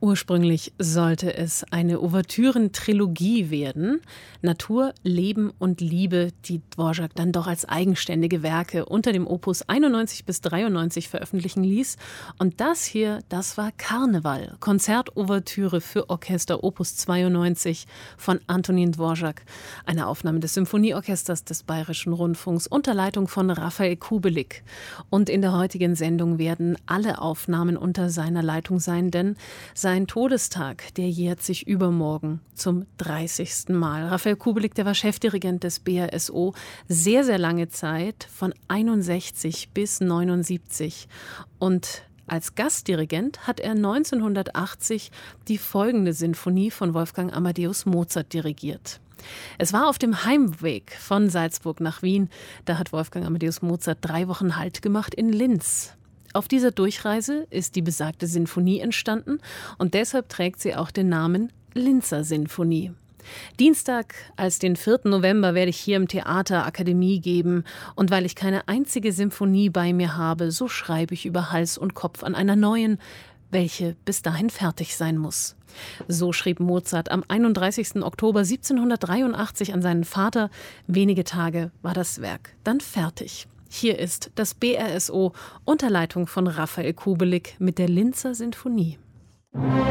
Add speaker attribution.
Speaker 1: Ursprünglich sollte es eine Ouvertüren-Trilogie werden. Natur, Leben und Liebe, die Dvorak dann doch als eigenständige Werke unter dem Opus 91 bis 93 veröffentlichen ließ. Und das hier, das war Karneval, Konzertouvertüre für Orchester Opus 92 von Antonín Dvořák. Eine Aufnahme des Symphonieorchesters des Bayerischen Rundfunks unter Leitung von Rafael Kubelik. Und in der heutigen Sendung werden alle Aufnahmen unter seiner Leitung sein, denn sein Todestag, der jährt sich übermorgen zum 30. Mal. Rafael Kubelik, der war Chefdirigent des BRSO sehr, sehr lange Zeit, von 61 bis 79. Und als Gastdirigent hat er 1980 die folgende Sinfonie von Wolfgang Amadeus Mozart dirigiert. Es war auf dem Heimweg von Salzburg nach Wien. Da hat Wolfgang Amadeus Mozart 3 Wochen Halt gemacht in Linz. Auf dieser Durchreise ist die besagte Sinfonie entstanden und deshalb trägt sie auch den Namen Linzer Sinfonie. Dienstag, als den 4. November, werde ich hier im Theater Akademie geben. Und weil ich keine einzige Sinfonie bei mir habe, so schreibe ich über Hals und Kopf an einer neuen, welche bis dahin fertig sein muss. So schrieb Mozart am 31. Oktober 1783 an seinen Vater. Wenige Tage war das Werk dann fertig. Hier ist das BRSO unter Leitung von Rafael Kubelik mit der Linzer Sinfonie.